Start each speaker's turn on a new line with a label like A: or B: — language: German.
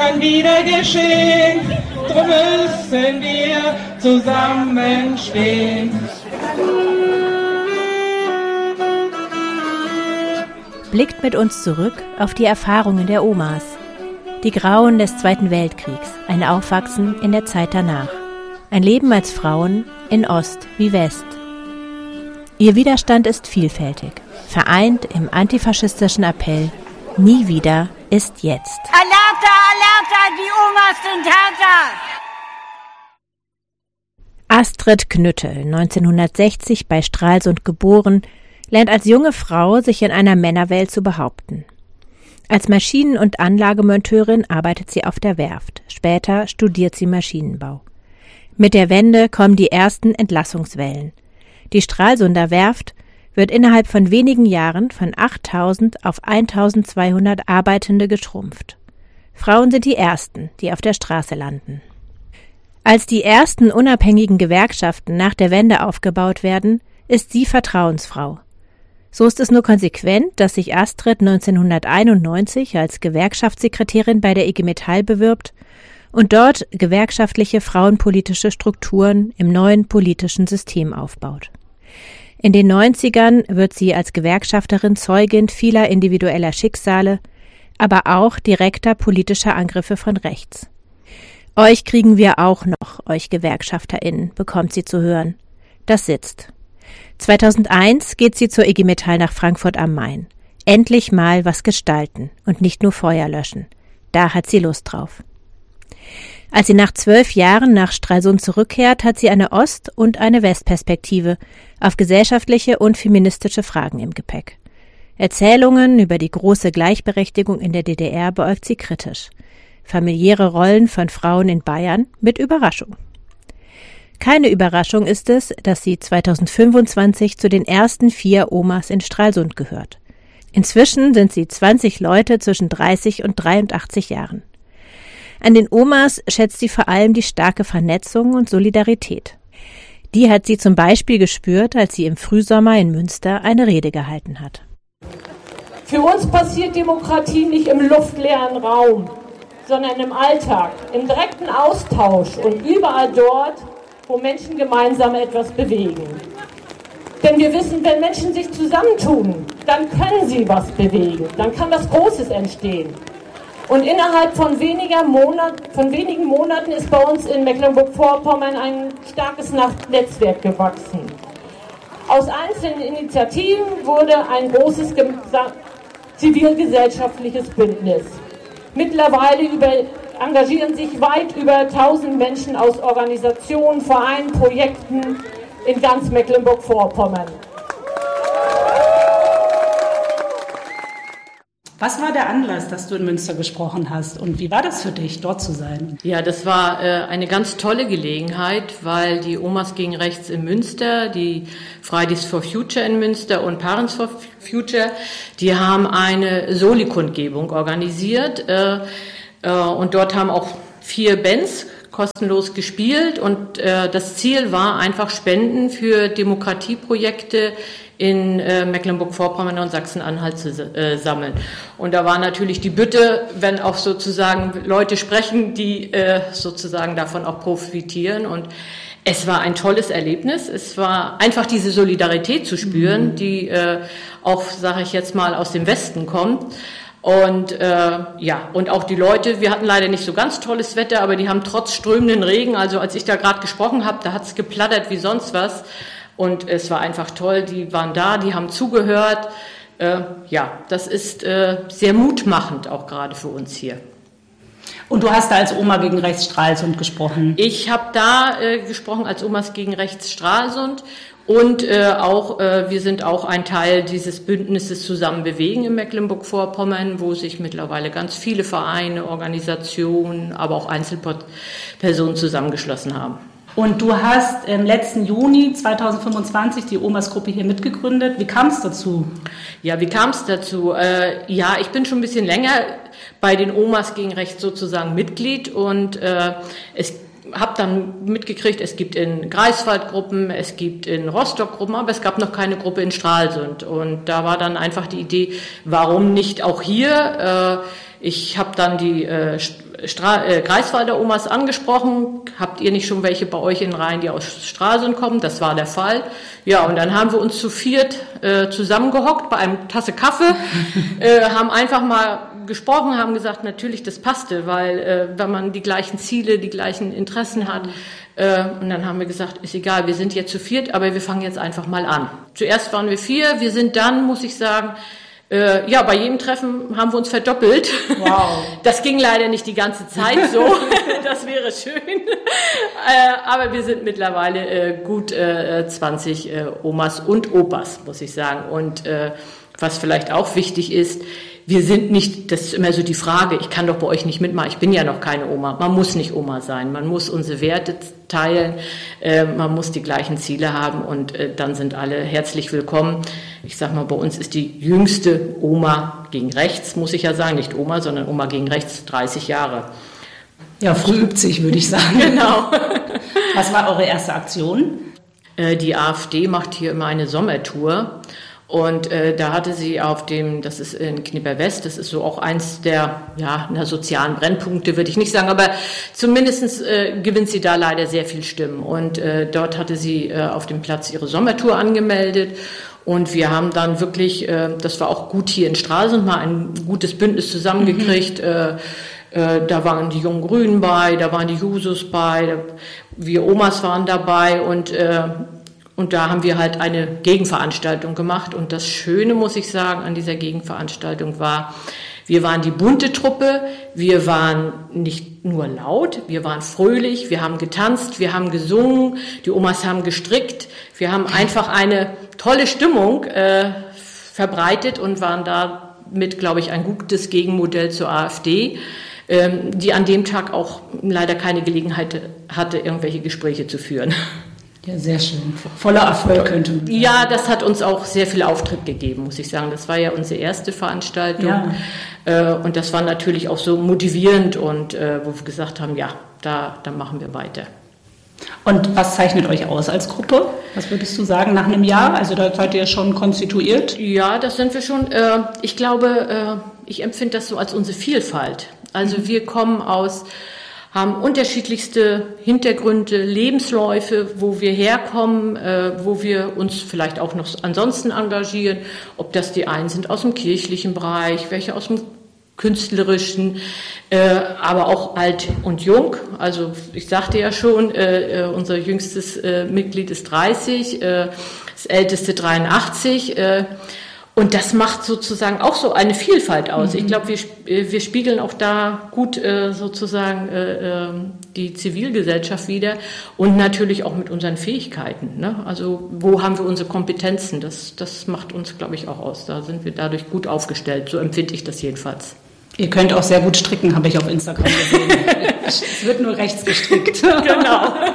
A: kann wieder geschehen, drum müssen wir zusammenstehen.
B: Blickt mit uns zurück auf die Erfahrungen der Omas. Die Grauen des Zweiten Weltkriegs, ein Aufwachsen in der Zeit danach. Ein Leben als Frauen in Ost wie West. Ihr Widerstand ist vielfältig, vereint im antifaschistischen Appell Nie wieder ist jetzt.
C: Alerta, Alerta, die Omas sind härter!
B: Astrid Knüttel, 1960 bei Stralsund geboren, lernt als junge Frau sich in einer Männerwelt zu behaupten. Als Maschinen- und Anlagemonteurin arbeitet sie auf der Werft. Später studiert sie Maschinenbau. Mit der Wende kommen die ersten Entlassungswellen. Die Stralsunder Werft wird innerhalb von wenigen Jahren von 8.000 auf 1.200 Arbeitende geschrumpft. Frauen sind die Ersten, die auf der Straße landen. Als die ersten unabhängigen Gewerkschaften nach der Wende aufgebaut werden, ist sie Vertrauensfrau. So ist es nur konsequent, dass sich Astrid 1991 als Gewerkschaftssekretärin bei der IG Metall bewirbt und dort gewerkschaftliche frauenpolitische Strukturen im neuen politischen System aufbaut. In den 90ern wird sie als Gewerkschafterin Zeugin vieler individueller Schicksale, aber auch direkter politischer Angriffe von rechts. Euch kriegen wir auch noch, euch GewerkschafterInnen, bekommt sie zu hören. Das sitzt. 2001 geht sie zur IG Metall nach Frankfurt am Main. Endlich mal was gestalten und nicht nur Feuer löschen. Da hat sie Lust drauf. Als sie nach 12 Jahren nach Stralsund zurückkehrt, hat sie eine Ost- und eine Westperspektive auf gesellschaftliche und feministische Fragen im Gepäck. Erzählungen über die große Gleichberechtigung in der DDR beäugt sie kritisch. Familiäre Rollen von Frauen in Bayern mit Überraschung. Keine Überraschung ist es, dass sie 2025 zu den ersten 4 Omas in Stralsund gehört. Inzwischen sind sie 20 Leute zwischen 30 und 83 Jahren. An den Omas schätzt sie vor allem die starke Vernetzung und Solidarität. Die hat sie zum Beispiel gespürt, als sie im Frühsommer in Münster eine Rede gehalten hat.
D: Für uns passiert Demokratie nicht im luftleeren Raum, sondern im Alltag, im direkten Austausch und überall dort, wo Menschen gemeinsam etwas bewegen. Denn wir wissen, wenn Menschen sich zusammentun, dann können sie was bewegen, dann kann was Großes entstehen. Und innerhalb von wenigen Monaten ist bei uns in Mecklenburg-Vorpommern ein starkes Netzwerk gewachsen. Aus einzelnen Initiativen wurde ein großes zivilgesellschaftliches Bündnis. Mittlerweile engagieren sich weit über 1000 Menschen aus Organisationen, Vereinen, Projekten in ganz Mecklenburg-Vorpommern.
E: Was war der Anlass, dass du in Münster gesprochen hast und wie war das für dich, dort zu sein?
F: Ja, das war eine ganz tolle Gelegenheit, weil die Omas gegen Rechts in Münster, die Fridays for Future in Münster und Parents for Future, die haben eine Soli-Kundgebung organisiert und dort haben auch 4 Bands kostenlos gespielt und das Ziel war einfach Spenden für Demokratieprojekte in Mecklenburg-Vorpommern und Sachsen-Anhalt zu sammeln. Und da war natürlich die Bitte, wenn auch sozusagen Leute sprechen, die sozusagen davon auch profitieren. Und es war ein tolles Erlebnis. Es war einfach diese Solidarität zu spüren, die auch, sage ich jetzt mal, aus dem Westen kommt. Und und auch die Leute, wir hatten leider nicht so ganz tolles Wetter, aber die haben trotz strömenden Regen, also als ich da gerade gesprochen habe, da hat es geplattert wie sonst was. Und es war einfach toll, die waren da, die haben zugehört. Das ist sehr mutmachend, auch gerade für uns hier.
E: Und du hast da als Oma gegen Rechts Stralsund gesprochen?
F: Ich habe da gesprochen als Omas gegen Rechts Stralsund. Und wir sind auch ein Teil dieses Bündnisses Zusammen bewegen in Mecklenburg-Vorpommern, wo sich mittlerweile ganz viele Vereine, Organisationen, aber auch Einzelpersonen zusammengeschlossen haben.
E: Und du hast im letzten Juni 2025 die Omas-Gruppe hier mitgegründet. Wie kam es dazu?
F: Ja, wie kam es dazu? Ich bin schon ein bisschen länger bei den Omas gegen Rechts sozusagen Mitglied und habe dann mitgekriegt, es gibt in Greifswald Gruppen, es gibt in Rostock Gruppen, aber es gab noch keine Gruppe in Stralsund. Und da war dann einfach die Idee, warum nicht auch hier Ich habe dann die Greifswalder Omas angesprochen. Habt ihr nicht schon welche bei euch in Reihen, die aus Stralsund kommen? Das war der Fall. Ja, und dann haben wir uns zu viert zusammengehockt bei einer Tasse Kaffee, haben einfach mal gesprochen, haben gesagt, natürlich, das passte, weil wenn man die gleichen Ziele, die gleichen Interessen hat, und dann haben wir gesagt, ist egal, wir sind jetzt zu viert, aber wir fangen jetzt einfach mal an. Zuerst waren wir 4, wir sind dann, muss ich sagen, bei jedem Treffen haben wir uns verdoppelt.
E: Wow.
F: Das ging leider nicht die ganze Zeit so. Das wäre schön. Aber wir sind mittlerweile gut 20 Omas und Opas, muss ich sagen. Und was vielleicht auch wichtig ist, wir sind nicht, das ist immer so die Frage, ich kann doch bei euch nicht mitmachen, ich bin ja noch keine Oma. Man muss nicht Oma sein, man muss unsere Werte teilen, man muss die gleichen Ziele haben und dann sind alle herzlich willkommen. Ich sag mal, bei uns ist die jüngste Oma gegen rechts, muss ich ja sagen, nicht Oma, sondern Oma gegen rechts, 30 Jahre.
E: Ja, früh übt sich, würde ich sagen.
F: Genau.
E: Was war eure erste Aktion?
F: Die AfD macht hier immer eine Sommertour. Und da hatte sie auf dem, das ist in Knipper-West, das ist so auch eins der sozialen Brennpunkte, würde ich nicht sagen, aber zumindest gewinnt sie da leider sehr viel Stimmen. Und dort hatte sie auf dem Platz ihre Sommertour angemeldet. Und wir haben dann wirklich, das war auch gut hier in Stralsund, mal ein gutes Bündnis zusammengekriegt. Da waren die Jungen Grünen bei, da waren die Jusos bei, wir Omas waren dabei und da haben wir halt eine Gegenveranstaltung gemacht. Und das Schöne, muss ich sagen, an dieser Gegenveranstaltung war, wir waren die bunte Truppe, wir waren nicht nur laut, wir waren fröhlich, wir haben getanzt, wir haben gesungen, die Omas haben gestrickt, wir haben einfach eine tolle Stimmung verbreitet und waren damit, glaube ich, ein gutes Gegenmodell zur AfD, die an dem Tag auch leider keine Gelegenheit hatte, irgendwelche Gespräche zu führen.
E: Ja, sehr schön. Voller Erfolg könnte man sagen.
F: Ja, das hat uns auch sehr viel Auftritt gegeben, muss ich sagen. Das war ja unsere erste Veranstaltung. Ja. Und das war natürlich auch so motivierend und wo wir gesagt haben, ja, da machen wir weiter.
E: Und was zeichnet euch aus als Gruppe? Was würdest du sagen nach einem Jahr? Also da seid ihr schon konstituiert?
F: Ja, das sind wir schon. Ich glaube, ich empfinde das so als unsere Vielfalt. Also wir kommen haben unterschiedlichste Hintergründe, Lebensläufe, wo wir herkommen, wo wir uns vielleicht auch noch ansonsten engagieren. Ob das die einen sind aus dem kirchlichen Bereich, welche aus dem künstlerischen, aber auch alt und jung. Also ich sagte ja schon, unser jüngstes Mitglied ist 30, das älteste 83. Und das macht sozusagen auch so eine Vielfalt aus. Ich glaube, wir spiegeln auch da gut sozusagen die Zivilgesellschaft wider und natürlich auch mit unseren Fähigkeiten. Ne? Also wo haben wir unsere Kompetenzen? Das macht uns, glaube ich, auch aus. Da sind wir dadurch gut aufgestellt. So empfinde ich das jedenfalls.
E: Ihr könnt auch sehr gut stricken, habe ich auf Instagram gesehen. Es wird nur rechts gestrickt.
F: Genau.